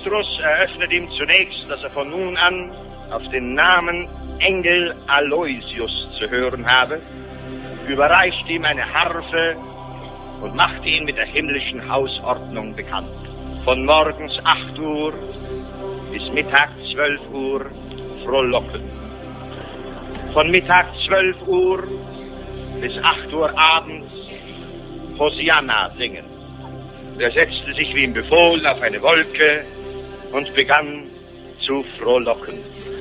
Petrus eröffnet ihm zunächst, dass er von nun an auf den Namen Engel Aloysius zu hören habe, überreicht ihm eine Harfe und macht ihn mit der himmlischen Hausordnung bekannt. Von morgens 8 Uhr bis Mittag 12 Uhr frohlocken. Von Mittag 12 Uhr bis 8 Uhr abends Hosianna singen. Er setzte sich wie ihm befohlen auf eine Wolke und begann zu frohlocken.